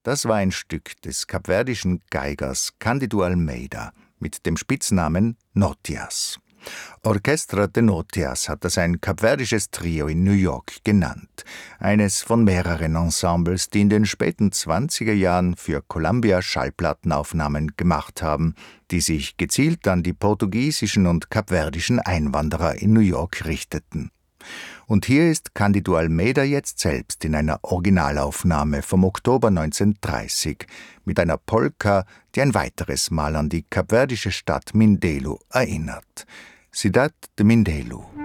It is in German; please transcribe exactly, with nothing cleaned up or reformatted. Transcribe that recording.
Das war ein Stück des kapverdischen Geigers Cândido Almeida mit dem Spitznamen Notias. Orquestra de Notias hat das ein kapverdisches Trio in New York genannt. Eines von mehreren Ensembles, die in den späten zwanziger Jahren für Columbia Schallplattenaufnahmen gemacht haben, die sich gezielt an die portugiesischen und kapverdischen Einwanderer in New York richteten. Und hier ist Cândido Almeida jetzt selbst in einer Originalaufnahme vom Oktober neunzehnhundertdreißig mit einer Polka, die ein weiteres Mal an die kapverdische Stadt Mindelo erinnert. Cidade de Mindelo.